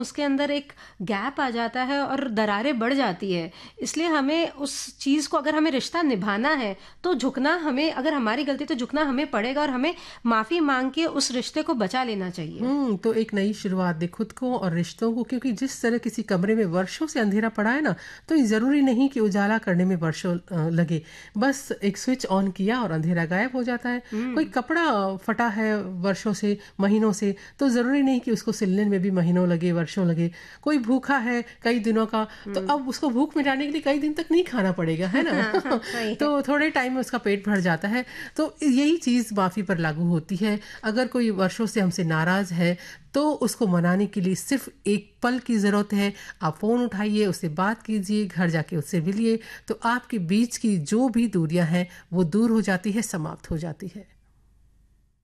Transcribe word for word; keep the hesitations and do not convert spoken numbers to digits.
उसके अंदर एक गैप आ जाता है और दरारें बढ़ जाती है। इसलिए हमें उस चीज़ को, अगर हमें रिश्ता निभाना है तो झुकना, हमें अगर हमारी गलती तो झुकना हमें पड़ेगा और हमें माफ़ी मांग के उस रिश्ते को बचा लेना चाहिए। हम्म तो एक नई शुरुआत दे खुद को और रिश्तों को, क्योंकि जिस तरह किसी कमरे में वर्षों से अंधेरा पड़ा है ना, तो ये जरूरी नहीं कि उजाला करने में वर्षों अ, लगे। बस एक स्विच ऑन किया और अंधेरा गायब हो जाता है। कोई हम्म। कपड़ा फटा है वर्षों से, महीनों से, तो जरूरी नहीं कि उसको सिलने में भी महीनों लगे, वर्षों लगे। कोई भूखा है कई दिनों का, तो हम्म। अब उसको भूख मिटाने के लिए कई दिन तक नहीं खाना पड़ेगा, है ना। सही है। तो थोड़े टाइम में उसका पेट भर जाता है। तो यही चीज माफी पर लागू होती है। अगर कोई वर्षों से हमसे नाराज है, तो उसको मनाने के लिए सिर्फ एक पल की जरूरत है। आप फोन उठाइए, उससे बात कीजिए, घर जाके उससे मिलिए, तो आपके बीच की जो भी दूरियां हैं वो दूर हो जाती है, समाप्त हो जाती है।